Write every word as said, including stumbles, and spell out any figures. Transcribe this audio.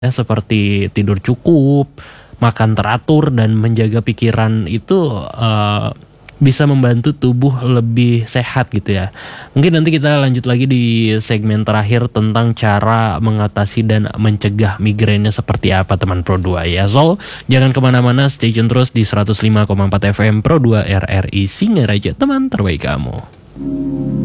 Ya seperti tidur cukup, makan teratur, dan menjaga pikiran itu, eee, bisa membantu tubuh lebih sehat gitu ya. Mungkin nanti kita lanjut lagi di segmen terakhir tentang cara mengatasi dan mencegah migrainnya seperti apa teman Pro dua ya. So, jangan kemana-mana, stay tune terus di seratus lima koma empat F M Pro dua R R I Singaraja, teman terbaik kamu.